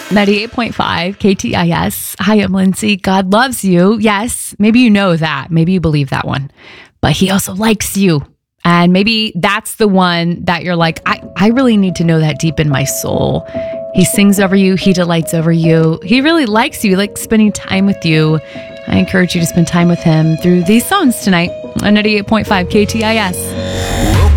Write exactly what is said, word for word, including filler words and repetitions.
ninety-eight point five K T I S. Hi, I'm Lindsay. God loves you. Yes, maybe you know that. Maybe you believe that one. But he also likes you. And maybe that's the one that you're like, I, I really need to know that deep in my soul. He sings over you. He delights over you. He really likes you. He likes spending time with you. I encourage you to spend time with him through these songs tonight on ninety-eight point five K T I S.